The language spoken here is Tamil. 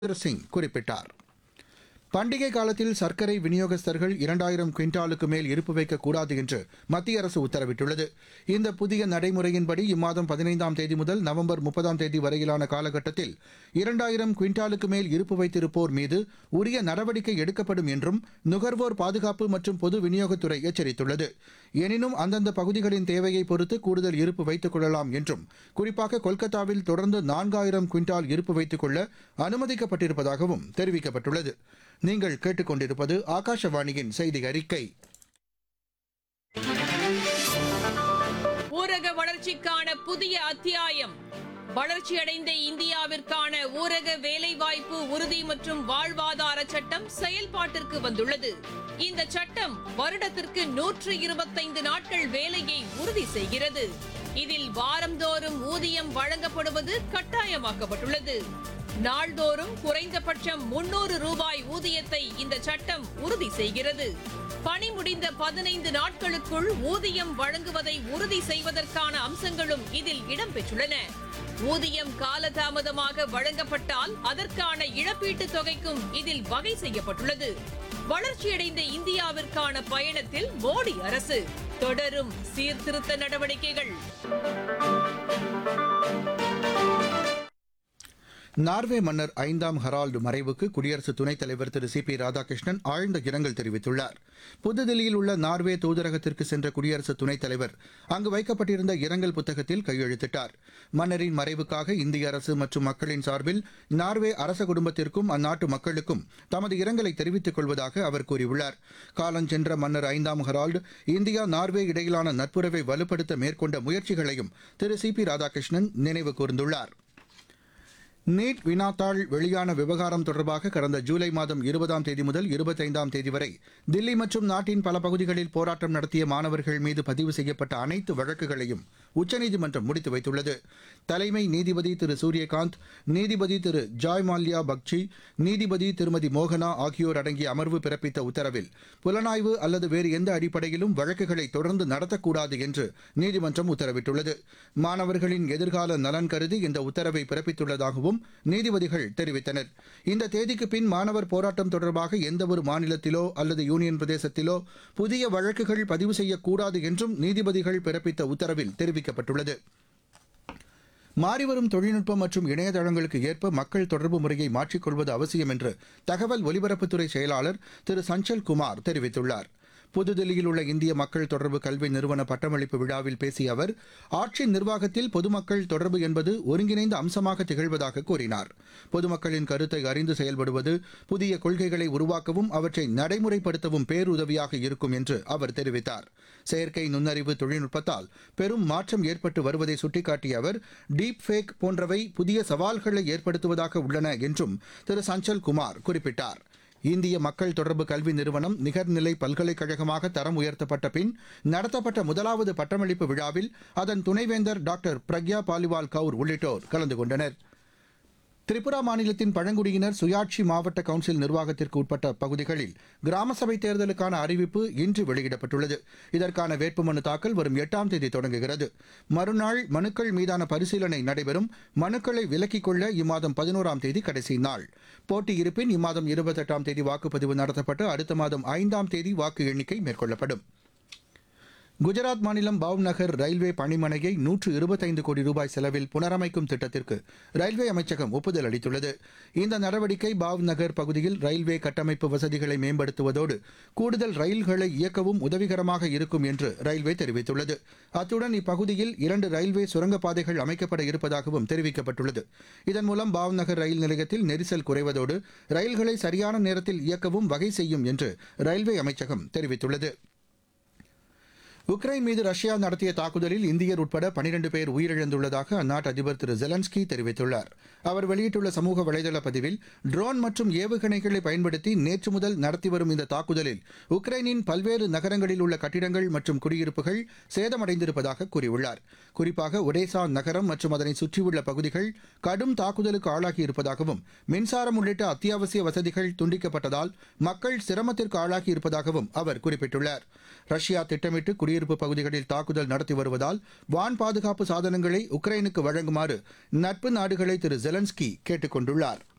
சிங் குறிப்பிட்டார். பண்டிகை காலத்தில் சர்க்கரை விநியோகஸ்தர்கள் 2000 குவிண்டாலுக்கு மேல் இருப்பு வைக்கக்கூடாது என்று மத்திய அரசு உத்தரவிட்டுள்ளது. இந்த புதிய நடைமுறையின்படி இம்மாதம் 15ஆம் தேதி முதல் நவம்பர் 30ஆம் தேதி வரையிலான காலகட்டத்தில் 2000 குவிண்டாலுக்கு மேல் இருப்பு வைத்திருப்போர் மீது உரிய நடவடிக்கை எடுக்கப்படும் என்றும் நுகர்வோர் பாதுகாப்பு மற்றும் பொது விநியோகத்துறை எச்சரித்துள்ளது. எனினும் அந்தந்த பகுதிகளின் தேவையை பொறுத்து கூடுதல் இருப்பு வைத்துக் கொள்ளலாம் என்றும், குறிப்பாக கொல்கத்தாவில் தொடர்ந்து 4000 குவிண்டால் இருப்பு வைத்துக் கொள்ள அனுமதிக்கப்பட்டிருப்பதாகவும் தெரிவிக்கப்பட்டுள்ளது. நீங்கள் கேட்டுக்கொண்டிருப்பது ஆகாஷவாணியின் செய்தி அறிக்கை. ஊரக வளர்ச்சிக்கான புதிய அத்தியாயம். வளர்ச்சியடைந்த இந்தியாவிற்கான ஊரக வேலைவாய்ப்பு உறுதி மற்றும் வாழ்வாதார சட்டம் செயல்பாட்டிற்கு வந்துள்ளது. இந்த சட்டம் வருடத்திற்கு 125 நாட்கள் வேலையை உறுதி செய்கிறது. இதில் வாரந்தோறும் ஊதியம் வழங்கப்படுவது கட்டாயமாக்கப்பட்டுள்ளது. நாள்தோறும் குறைந்தபட்சம் 300 ரூபாய் ஊதியத்தை இந்த சட்டம் உறுதி செய்கிறது. பணி முடிந்த 15 நாட்களுக்குள் ஊதியம் வழங்குவதை உறுதி செய்வதற்கான அம்சங்களும் இதில் இடம்பெற்றுள்ளன. ஊதியம் காலதாமதமாக வழங்கப்பட்டால் அதற்கான இழப்பீட்டுத் தொகைக்கும் இதில் வகை செய்யப்பட்டுள்ளது. வளர்ச்சியடைந்த இந்தியாவிற்கான பயணத்தில் மோடி அரசு தொடரும் சீர்திருத்த நடவடிக்கைகள். நார்வே மன்னர் 5ஆம் ஹரால்டு மறைவுக்கு குடியரசு துணைத் தலைவர் திரு சி பி ராதாகிருஷ்ணன் ஆழ்ந்த இரங்கல் தெரிவித்துள்ளார். புதுதில்லியில் உள்ள நார்வே தூதரகத்திற்கு சென்ற குடியரசு துணைத் தலைவர் அங்கு வைக்கப்பட்டிருந்த இரங்கல் புத்தகத்தில் கையெழுத்திட்டார். மன்னரின் மறைவுக்காக இந்திய அரசு மற்றும் மக்களின் சார்பில் நார்வே அரச குடும்பத்திற்கும் அந்நாட்டு மக்களுக்கும் தமது இரங்கலை தெரிவித்துக் கொள்வதாக அவர் கூறியுள்ளார். காலஞ்சென்ற மன்னர் 5ஆம் ஹரால்டு இந்தியா நார்வே இடையிலான நட்புறவை வலுப்படுத்த மேற்கொண்ட முயற்சிகளையும் திரு சி பி ராதாகிருஷ்ணன் நினைவு கூர்ந்துள்ளார். நீட் வினாத்தாள் வெளியான விவகாரம் தொடர்பாக கடந்த ஜூலை மாதம் 20ஆம் தேதி முதல் 25ஆம் தேதி வரை தில்லி மற்றும் நாட்டின் பல பகுதிகளில் போராட்டம் நடத்திய மாணவர்கள் மீது பதிவு செய்யப்பட்ட அனைத்து வழக்குகளையும் உச்சநீதிமன்றம் முடித்து வைத்துள்ளது. தலைமை நீதிபதி திரு சூரியகாந்த், நீதிபதி திரு ஜாய் மால்யா பக்சி, நீதிபதி திருமதி மோகனா ஆகியோர் அடங்கிய அமர்வு பிறப்பித்த உத்தரவில் புலனாய்வு அல்லது வேறு எந்த அடிப்படையிலும் வழக்குகளை தொடர்ந்து நடத்தக்கூடாது என்று நீதிமன்றம் உத்தரவிட்டுள்ளது. மாணவர்களின் எதிர்கால நலன் கருதி இந்த உத்தரவை பிறப்பித்துள்ளதாகவும் நீதிபதிகள் தெரிவித்தனர். இந்த தேதிக்கு பின் மாணவர் போராட்டம் தொடர்பாக எந்தவொரு மாநிலத்திலோ அல்லது யூனியன் பிரதேசத்திலோ புதிய வழக்குகள் பதிவு செய்யக்கூடாது என்றும் நீதிபதிகள் பிறப்பித்த உத்தரவில் தெரிவிக்கப்பட்டுள்ளது. மாறிவரும் தொழில்நுட்பம் மற்றும் இணையதளங்களுக்கு ஏற்ப மக்கள் தொடர்பு முறையை மாற்றிக்கொள்வது அவசியம் என்று தகவல் ஒலிபரப்புத்துறை செயலாளர் திரு சஞ்சல் குமார் தெரிவித்துள்ளார். புதுதில்லியில் உள்ள இந்திய மக்கள் தொடர்பு கல்வி நிறுவன பட்டமளிப்பு விழாவில் பேசிய அவர், ஆட்சி நிர்வாகத்தில் பொதுமக்கள் தொடர்பு என்பது ஒருங்கிணைந்த அம்சமாக திகழ்வதாக கூறினார். பொதுமக்களின் கருத்தை அறிந்து செயல்படுவது புதிய கொள்கைகளை உருவாக்கவும் அவற்றை நடைமுறைப்படுத்தவும் பேருதவியாக இருக்கும் என்று அவர் தெரிவித்தார். செயற்கை நுண்ணறிவு தொழில்நுட்பத்தால் பெரும் மாற்றம் ஏற்பட்டு வருவதை சுட்டிக்காட்டிய அவர், டீப் ஃபேக் போன்றவை புதிய சவால்களை ஏற்படுத்துவதாக உள்ளன என்றும் திரு சஞ்சல் குமார் குறிப்பிட்டார். இந்திய மக்கள் தொடர்பு கல்வி நிறுவனம் நிகர்நிலை பல்கலைக்கழகமாக தரம் உயர்த்தப்பட்ட பின் நடத்தப்பட்ட முதலாவது பட்டமளிப்பு விழாவில் அதன் துணைவேந்தர் டாக்டர் பிரக்யா பாலிவால் கவுர் உள்ளிட்டோர் கலந்து கொண்டனர். திரிபுரா மாநிலத்தின் பழங்குடியினர் சுயாட்சி மாவட்ட கவுன்சில் நிர்வாகத்திற்கு உட்பட்ட பகுதிகளில் கிராம சபை தேர்தலுக்கான அறிவிப்பு இன்று வெளியிடப்பட்டுள்ளது. இதற்கான வேட்புமனு தாக்கல் வரும் 8ஆம் தேதி தொடங்குகிறது. மறுநாள் மனுக்கள் மீதான பரிசீலனை நடைபெறும். மனுக்களை விலக்கிக் கொள்ள இம்மாதம் 11ஆம் தேதி கடைசி நாள். போட்டி இருப்பின் இம்மாதம் 28ஆம் தேதி வாக்குப்பதிவு நடத்தப்பட்டு அடுத்த மாதம் 5ஆம் தேதி வாக்கு எண்ணிக்கை மேற்கொள்ளப்படும். குஜராத் மாநிலம் பாவ்நகர் ரயில்வே பணிமனையை 125 கோடி ரூபாய் செலவில் புனரமைக்கும் திட்டத்திற்கு ரயில்வே அமைச்சகம் ஒப்புதல் அளித்துள்ளது. இந்த நடவடிக்கை பாவ்நகர் பகுதியில் ரயில்வே கட்டமைப்பு வசதிகளை மேம்படுத்துவதோடு கூடுதல் ரயில்களை இயக்கவும் உதவிகரமாக இருக்கும் என்று ரயில்வே தெரிவித்துள்ளது. அத்துடன் இப்பகுதியில் 2 ரயில்வே சுரங்கப்பாதைகள் அமைக்கப்பட இருப்பதாகவும் தெரிவிக்கப்பட்டுள்ளது. இதன் மூலம் பாவ்நகர் ரயில் நிலையத்தில் நெரிசல் குறைவதோடு ரயில்களை சரியான நேரத்தில் இயக்கவும் வகை செய்யும் என்று ரயில்வே அமைச்சகம் தெரிவித்துள்ளது. உக்ரைன் மீது ரஷ்யா நடத்திய தாக்குதலில் இந்தியர் உட்பட 12 பேர் உயிரிழந்துள்ளதாக அந்நாட்டு அதிபர் திரு ஜெலன்ஸ்கி தெரிவித்துள்ளார். அவர் வெளியிட்டுள்ள சமூக வலைதள பதிவில், ட்ரோன் மற்றும் ஏவுகணைகளை பயன்படுத்தி நேற்று முதல் நடத்தி வரும் இந்த தாக்குதலில் உக்ரைனின் பல்வேறு நகரங்களில் உள்ள கட்டிடங்கள் மற்றும் குடியிருப்புகள் சேதமடைந்திருப்பதாக கூறியுள்ளார். குறிப்பாக ஒடேசா நகரம் மற்றும் அதனை சுற்றியுள்ள பகுதிகள் கடும் தாக்குதலுக்கு ஆளாகியிருப்பதாகவும், மின்சாரம் உள்ளிட்ட அத்தியாவசிய வசதிகள் துண்டிக்கப்பட்டதால் மக்கள் சிரமத்திற்கு ஆளாகியிருப்பதாகவும் அவர் குறிப்பிட்டுள்ளார். ரஷ்யா திட்டமிட்டு குடியிருப்பு பகுதிகளில் தாக்குதல் நடத்தி வருவதால் வான் பாதுகாப்பு சாதனங்களை உக்ரைனுக்கு வழங்குமாறு நட்பு நாடுகளை திரு ஜெலன்ஸ்கி கேட்டுக் கொண்டுள்ளார்.